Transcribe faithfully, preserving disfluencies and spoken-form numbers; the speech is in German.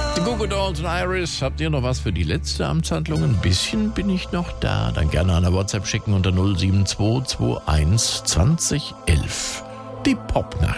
Die Goo Goo Dolls und Iris, habt ihr noch was für die letzte Amtshandlung? Ein bisschen bin ich noch da. Dann gerne eine WhatsApp schicken unter null sieben zwei zwei eins zwanzig elf. Die Popnacht.